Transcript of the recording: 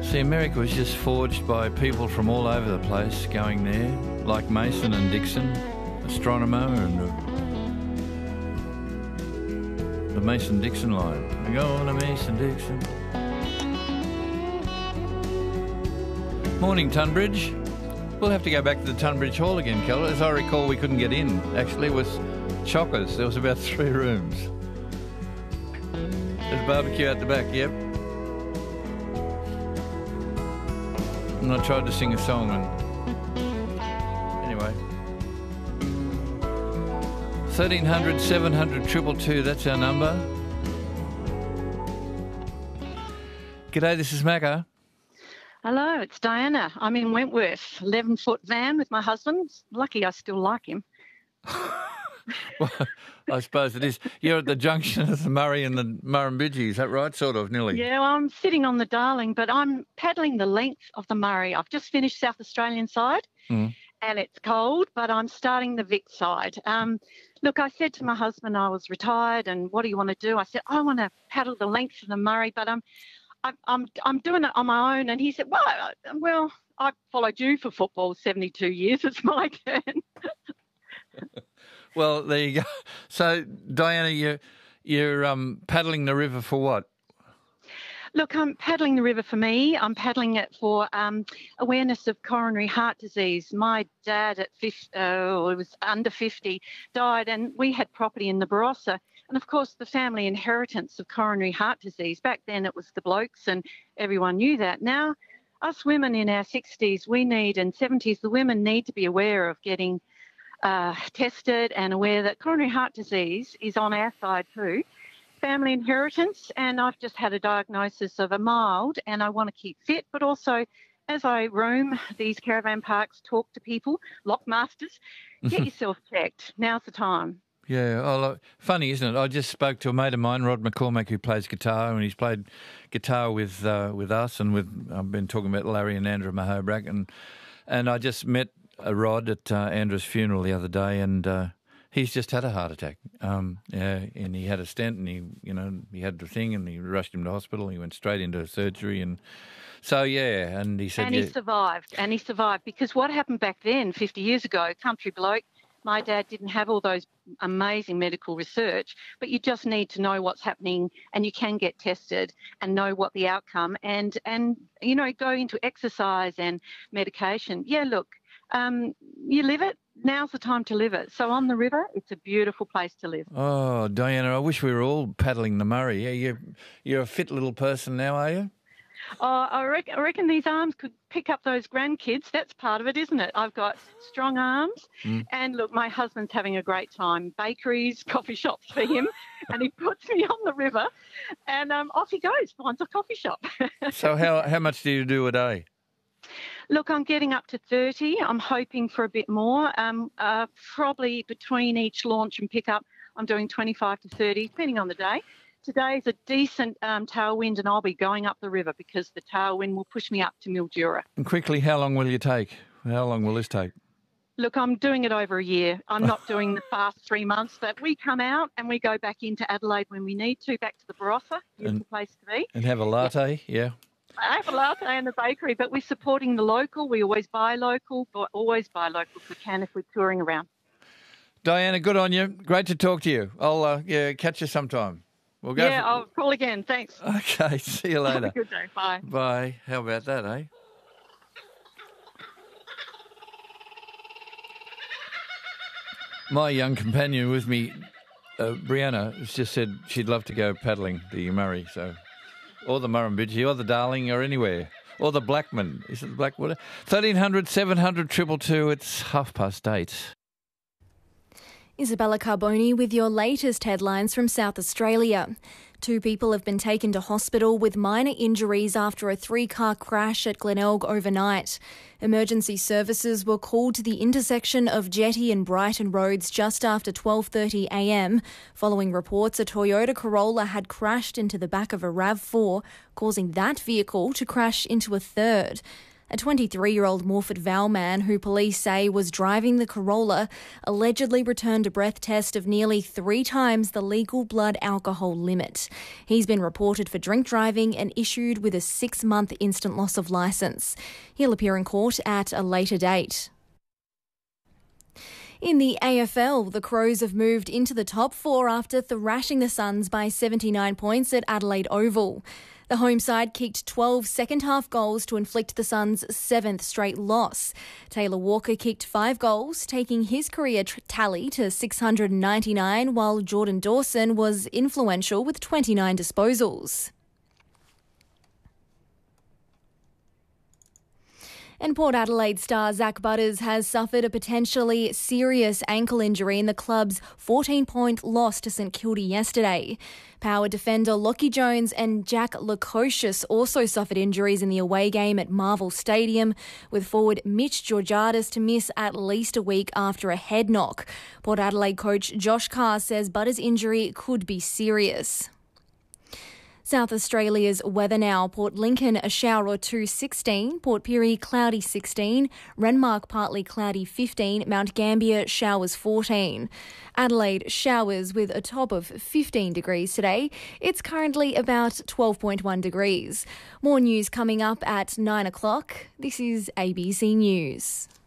See, America was just forged by people from all over the place going there, like Mason and Dixon, astronomer, and the Mason-Dixon line. We go on to Mason-Dixon. Morning, Tunbridge. We'll have to go back to the Tunbridge Hall again, Keller. As I recall, we couldn't get in. Actually, it was chockers. There was about 3 rooms. There's a barbecue out the back, yep. And I tried to sing a song and... Anyway. 1300 700 222, that's our number. G'day, this is Macca. Hello, it's Diana. I'm in Wentworth, 11-foot van with my husband. Lucky I still like him. Well, I suppose it is. You're at the junction of the Murray and the Murrumbidgee, is that right? Sort of, nearly. Yeah, well, I'm sitting on the Darling, but I'm paddling the length of the Murray. I've just finished South Australian side and it's cold, but I'm starting the Vic side. Look, I said to my husband I was retired and what do you want to do? I said, I want to paddle the length of the Murray, but I'm doing it on my own. And he said, well, I followed you for football 72 years. It's my turn. Well, there you go. So, Diana, you're paddling the river for what? Look, I'm paddling the river for me. I'm paddling it for awareness of coronary heart disease. My dad at it was under 50, died, and we had property in the Barossa. And, of course, the family inheritance of coronary heart disease. Back then it was the blokes and everyone knew that. Now, us women in our 60s, and 70s, the women need to be aware of getting tested and aware that coronary heart disease is on our side too. Family inheritance, and I've just had a diagnosis of a mild, and I want to keep fit, but also as I roam these caravan parks, talk to people, lockmasters, get yourself checked. Now's the time. Yeah, look, funny, isn't it? I just spoke to a mate of mine, Rod McCormack, who plays guitar, and he's played guitar with us, and I've been talking about Larry and Andrew Mahobrack, and I just met Rod at Andrew's funeral the other day, and he's just had a heart attack. And he had a stent, and he had the thing, and he rushed him to hospital. He went straight into surgery, and so and he said, and he survived, because what happened back then, 50 years ago, country bloke. My dad didn't have all those amazing medical research, but you just need to know what's happening, and you can get tested and know what the outcome and go into exercise and medication. Yeah, look, you live it. Now's the time to live it. So on the river, it's a beautiful place to live. Oh, Diana, I wish we were all paddling the Murray. Yeah, you're a fit little person now, are you? Oh, I reckon these arms could pick up those grandkids. That's part of it, isn't it? I've got strong arms. And look, my husband's having a great time. Bakeries, coffee shops for him. And he puts me on the river and off he goes, finds a coffee shop. So how much do you do a day? Look, I'm getting up to 30. I'm hoping for a bit more. Probably between each launch and pickup, I'm doing 25 to 30, depending on the day. Today's a decent tailwind, and I'll be going up the river because the tailwind will push me up to Mildura. And quickly, how long will you take? How long will this take? Look, I'm doing it over a year. I'm not doing the fast 3 months, but we come out and we go back into Adelaide when we need to, back to the Barossa, beautiful place to be. And have a latte, yeah. I have a latte in the bakery, but we're supporting the local. We always buy local, but always buy local if we can, if we're touring around. Diana, good on you. Great to talk to you. I'll catch you sometime. We'll go I'll call again. Thanks. Okay, see you later. Have a good day. Bye. Bye. How about that, eh? My young companion with me, Brianna, has just said she'd love to go paddling the Murray, or the Murrumbidgee, or the Darling, or anywhere, or the Blackman. Is it the Blackwater? 1300 700 222. It's 8:30. Isabella Carboni with your latest headlines from South Australia. 2 people have been taken to hospital with minor injuries after a 3-car crash at Glenelg overnight. Emergency services were called to the intersection of Jetty and Brighton roads just after 12:30 a.m. following reports a Toyota Corolla had crashed into the back of a RAV4, causing that vehicle to crash into a third. A 23-year-old Morford Vale man who police say was driving the Corolla allegedly returned a breath test of nearly 3 times the legal blood alcohol limit. He's been reported for drink driving and issued with a 6-month instant loss of licence. He'll appear in court at a later date. In the AFL, the Crows have moved into the top 4 after thrashing the Suns by 79 points at Adelaide Oval. The home side kicked 12 second-half goals to inflict the Suns' 7th straight loss. Taylor Walker kicked 5 goals, taking his career tally to 699, while Jordan Dawson was influential with 29 disposals. And Port Adelaide star Zach Butters has suffered a potentially serious ankle injury in the club's 14-point loss to St Kilda yesterday. Power defender Lockie Jones and Jack Lukosius also suffered injuries in the away game at Marvel Stadium, with forward Mitch Georgiadis to miss at least a week after a head knock. Port Adelaide coach Josh Carr says Butters' injury could be serious. South Australia's weather now. Port Lincoln, a shower or 2, 16. Port Pirie, cloudy 16. Renmark, partly cloudy 15. Mount Gambier, showers 14. Adelaide, showers with a top of 15 degrees today. It's currently about 12.1 degrees. More news coming up at 9 o'clock. This is ABC News.